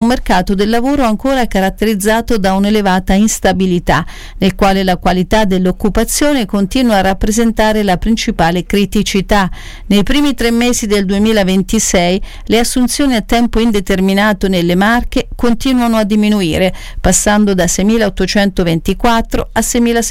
un mercato del lavoro ancora caratterizzato da un'elevata instabilità, nel quale la qualità dell'occupazione continua a rappresentare la principale criticità. Nei primi 3 mesi del 2026 le assunzioni a tempo indeterminato nelle Marche continuano a diminuire, passando da 6.824 a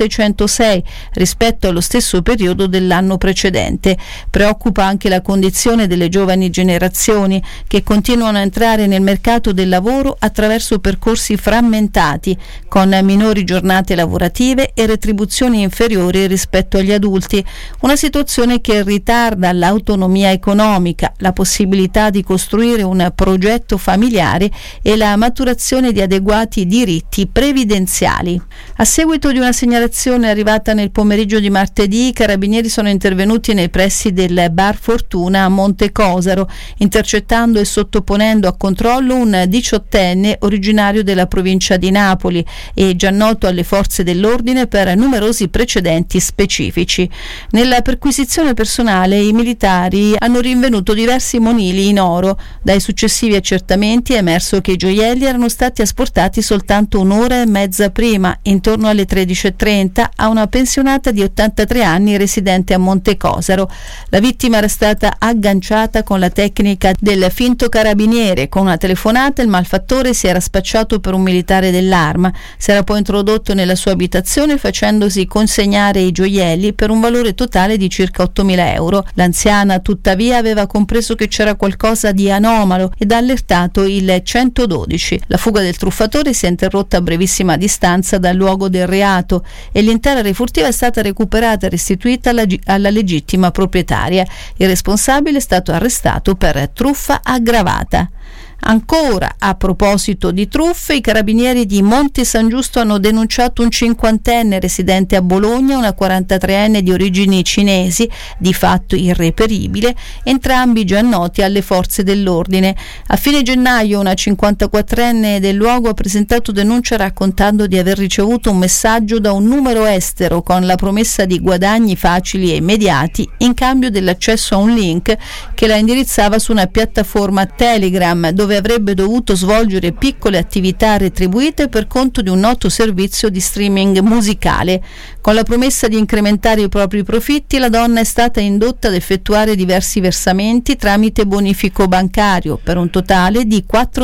6.606 rispetto allo stesso periodo dell'anno precedente. Preoccupa anche la condizione delle giovani generazioni, che continuano a entrare nel mercato del lavoro attraverso percorsi frammentati, con minori giornate lavorative e retribuzioni inferiori rispetto agli adulti, una situazione che ritarda l'autonomia economica, la possibilità di costruire un progetto familiare e la maturazione di adeguati diritti previdenziali. A seguito di una segnalazione arrivata nel pomeriggio di martedì, i carabinieri sono intervenuti nei pressi del Bar Fortuna a Montecosaro, intercettando e sottoponendo a controllo un 18enne originario della provincia di Napoli e già noto alle forze dell'ordine per numerosi precedenti specifici. Nella perquisizione personale i militari hanno rinvenuto diversi monili in oro. Dai successivi accertamenti è emerso che i gioielli erano stati asportati soltanto un'ora e mezza prima, intorno alle 13:30, a una pensionata di 83 anni residente a Montecosaro. La vittima era stata agganciata con la tecnica del finto carabiniere. Con una telefonata il malfattore si era spacciato per un militare dell'Arma, si era poi introdotto nella sua abitazione facendosi consegnare i gioielli per un valore totale di circa 8.000 euro. L'anziana tuttavia aveva compreso che c'era qualcosa di anomalo ed ha allertato il 112. La fuga del truffatore si è interrotta a brevissima distanza dal luogo del reato e l'intera refurtiva è stata recuperata e restituita alla legittima proprietaria. Il responsabile è stato arrestato per truffa aggravata. Ancora a proposito di truffe, i carabinieri di Monte San Giusto hanno denunciato un 50enne residente a Bologna, una 43enne di origini cinesi, di fatto irreperibile, entrambi già noti alle forze dell'ordine. A fine gennaio una 54enne del luogo ha presentato denuncia raccontando di aver ricevuto un messaggio da un numero estero con la promessa di guadagni facili e immediati in cambio dell'accesso a un link che la indirizzava su una piattaforma Telegram, dove avrebbe dovuto svolgere piccole attività retribuite per conto di un noto servizio di streaming musicale. Con la promessa di incrementare i propri profitti, la donna è stata indotta ad effettuare diversi versamenti tramite bonifico bancario per un totale di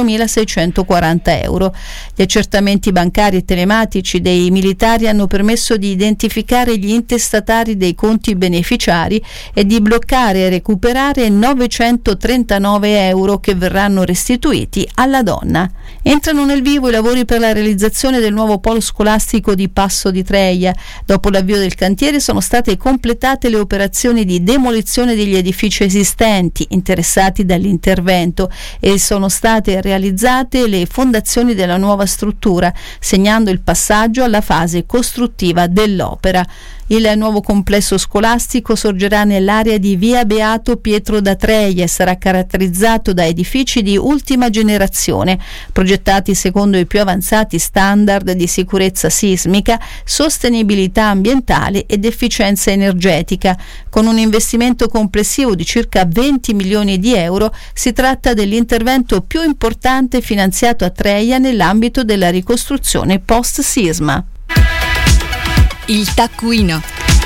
4.640 euro. Gli accertamenti bancari e telematici dei militari hanno permesso di identificare gli intestatari dei conti beneficiari e di bloccare e recuperare 939 euro che verranno restituiti alla donna. Entrano nel vivo i lavori per la realizzazione del nuovo polo scolastico di Passo di Treia. Dopo l'avvio del cantiere sono state completate le operazioni di demolizione degli edifici esistenti interessati dall'intervento e sono state realizzate le fondazioni della nuova struttura, segnando il passaggio alla fase costruttiva dell'opera. Il nuovo complesso scolastico sorgerà nell'area di via Beato Pietro da Treia e sarà caratterizzato da edifici di ultima generazione, progettati secondo i più avanzati standard di sicurezza sismica, sostenibilità ambientale ed efficienza energetica. Con un investimento complessivo di circa 20 milioni di euro, si tratta dell'intervento più importante finanziato a Treia nell'ambito della ricostruzione post-sisma. Il taccuino.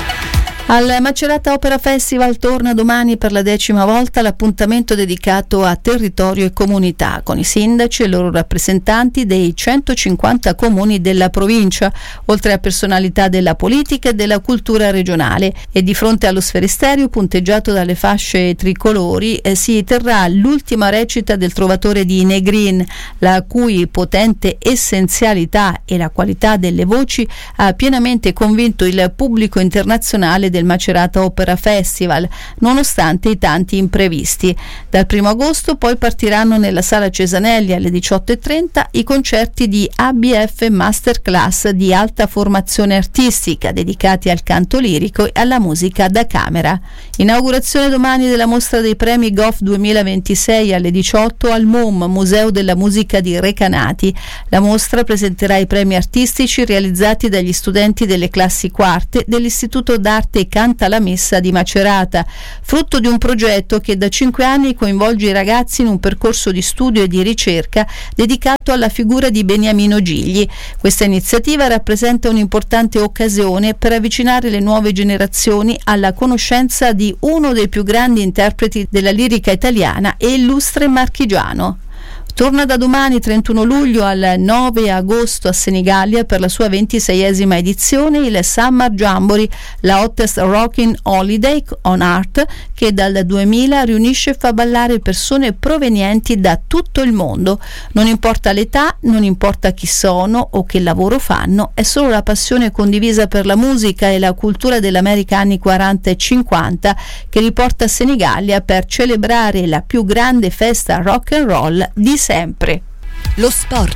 Al Macerata Opera Festival torna domani per la 10ª volta l'appuntamento dedicato a territorio e comunità, con i sindaci e i loro rappresentanti dei 150 comuni della provincia, oltre a personalità della politica e della cultura regionale. E di fronte allo sferisterio punteggiato dalle fasce tricolori si terrà l'ultima recita del Trovatore di Negrin, la cui potente essenzialità e la qualità delle voci ha pienamente convinto il pubblico internazionale del Macerata Opera Festival, nonostante i tanti imprevisti. Dal 1 agosto poi partiranno nella Sala Cesanelli alle 18:30 i concerti di ABF Masterclass di alta formazione artistica dedicati al canto lirico e alla musica da camera. Inaugurazione domani della mostra dei premi GOF 2026 alle 18 al MUM, Museo della Musica di Recanati. La mostra presenterà i premi artistici realizzati dagli studenti delle classi quarte dell'Istituto d'Arte Canta la Messa di Macerata, frutto di un progetto che da 5 anni coinvolge i ragazzi in un percorso di studio e di ricerca dedicato alla figura di Beniamino Gigli. Questa iniziativa rappresenta un'importante occasione per avvicinare le nuove generazioni alla conoscenza di uno dei più grandi interpreti della lirica italiana e illustre marchigiano. Torna da domani 31 luglio al 9 agosto a Senigallia per la sua 26esima edizione il Summer Jamboree, la hottest rocking holiday on art che dal 2000 riunisce e fa ballare persone provenienti da tutto il mondo. Non importa l'età, non importa chi sono o che lavoro fanno, è solo la passione condivisa per la musica e la cultura dell'America anni 40 e 50 che riporta a Senigallia per celebrare la più grande festa rock and roll di sempre. Lo sport.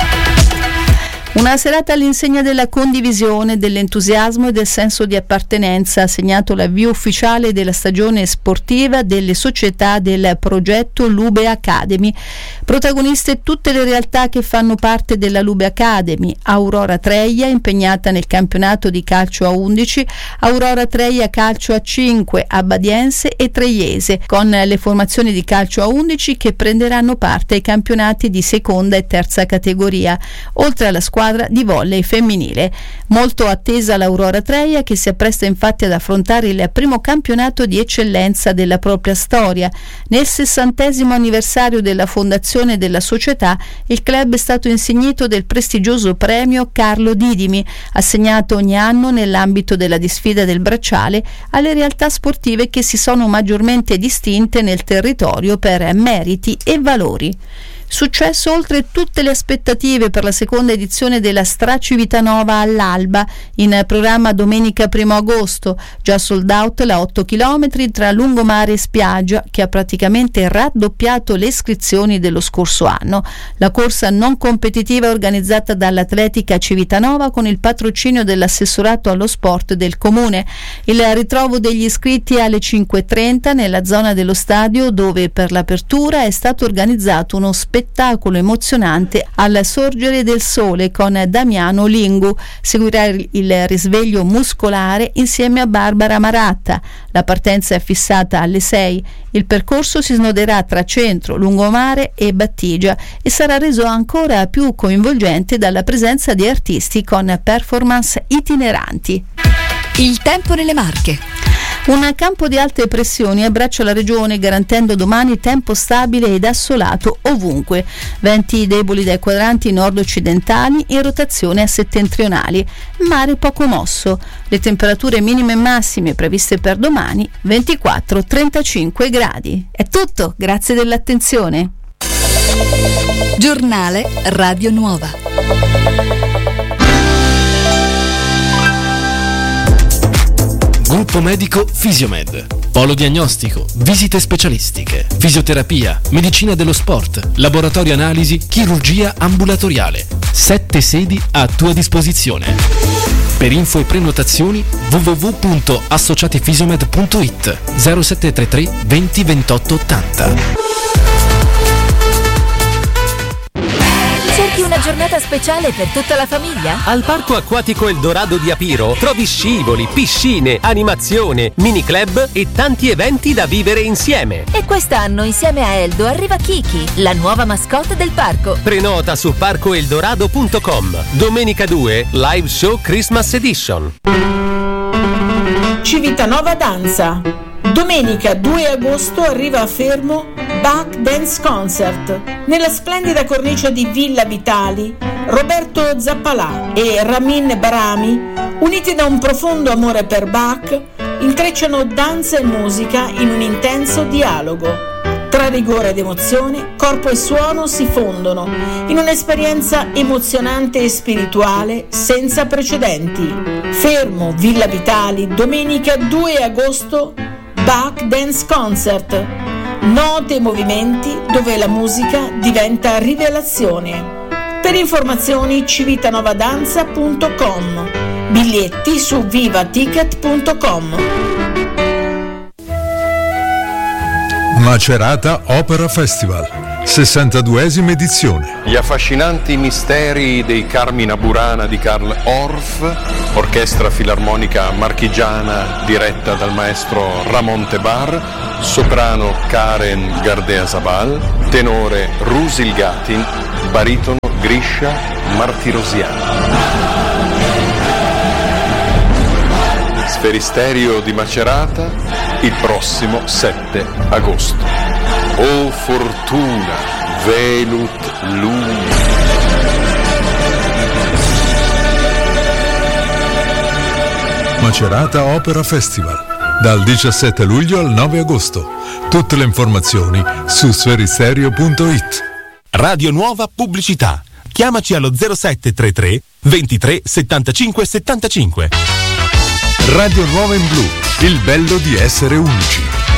Una serata all'insegna della condivisione, dell'entusiasmo e del senso di appartenenza ha segnato l'avvio ufficiale della stagione sportiva delle società del progetto Lube Academy. Protagoniste tutte le realtà che fanno parte della Lube Academy: Aurora Treia, impegnata nel campionato di calcio a 11, Aurora Treia calcio a 5, Abbadiense e Treiese, con le formazioni di calcio a 11 che prenderanno parte ai campionati di seconda e terza categoria, oltre alla squadra di volley femminile. Molto attesa l'Aurora Treia, che si appresta infatti ad affrontare il primo campionato di eccellenza della propria storia. Nel 60° anniversario della fondazione della società, il club è stato insignito del prestigioso premio Carlo Didimi, assegnato ogni anno nell'ambito della disfida del bracciale alle realtà sportive che si sono maggiormente distinte nel territorio per meriti e valori. Successo oltre tutte le aspettative per la seconda edizione della Stra Civitanova all'Alba, in programma domenica 1 agosto, già sold out la 8 km tra lungomare e spiaggia, che ha praticamente raddoppiato le iscrizioni dello scorso anno. La corsa non competitiva è organizzata dall'Atletica Civitanova con il patrocinio dell'assessorato allo sport del comune. Il ritrovo degli iscritti è alle 5:30 nella zona dello stadio, dove per l'apertura è stato organizzato uno spettacolo emozionante al sorgere del sole con Damiano Lingu. Seguirà il risveglio muscolare insieme a Barbara Maratta. La partenza è fissata alle 6. Il percorso si snoderà tra centro, lungomare e Battigia e sarà reso ancora più coinvolgente dalla presenza di artisti con performance itineranti. Il tempo nelle Marche. Un campo di alte pressioni abbraccia la regione, garantendo domani tempo stabile ed assolato ovunque. Venti deboli dai quadranti nord-occidentali in rotazione a settentrionali. Mare poco mosso. Le temperature minime e massime previste per domani 24-35 gradi. È tutto, grazie dell'attenzione. Giornale Radio Nuova. Gruppo medico Fisiomed. Polo diagnostico, visite specialistiche, fisioterapia, medicina dello sport, laboratorio analisi, chirurgia ambulatoriale. 7 sedi a tua disposizione. Per info e prenotazioni www.associatifisiomed.it 0733 20 28 80. Cerchi una giornata speciale per tutta la famiglia? Al Parco Acquatico Eldorado di Apiro trovi scivoli, piscine, animazione, mini club e tanti eventi da vivere insieme. E quest'anno insieme a Eldo arriva Kiki, la nuova mascotte del parco. Prenota su parcoeldorado.com. Domenica 2, live show Christmas Edition. Civitanova Danza. Domenica 2 agosto arriva a Fermo Bach Dance Concert. Nella splendida cornice di Villa Vitali, Roberto Zappalà e Ramin Barami, uniti da un profondo amore per Bach, intrecciano danza e musica in un intenso dialogo. Tra rigore ed emozione, corpo e suono si fondono in un'esperienza emozionante e spirituale senza precedenti. Fermo Villa Vitali, domenica 2 agosto, Bach Dance Concert. Note e movimenti dove la musica diventa rivelazione. Per informazioni civitanovadanza.com. Biglietti su vivaticket.com. Macerata Opera Festival. 62esima edizione. Gli affascinanti misteri dei Carmina Burana di Karl Orff, orchestra filarmonica marchigiana diretta dal maestro Ramon Tebar, soprano Karen Gardea-Zabal, tenore Rusil Gatin, baritono Grisha Martirosian. Sferisterio di Macerata il prossimo 7 agosto. O fortuna, velut lumi. Macerata Opera Festival, dal 17 luglio al 9 agosto. Tutte le informazioni su sferisterio.it. Radio Nuova Pubblicità. Chiamaci allo 0733 23 75 75. Radio Nuova in Blu, il bello di essere unici.